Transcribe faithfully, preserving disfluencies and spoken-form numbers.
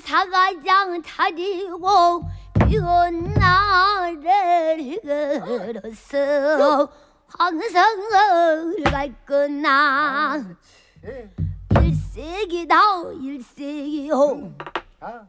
사가장 차리고 비온 날을 걸었어 황성을 갈 거나 일색이다 일색이요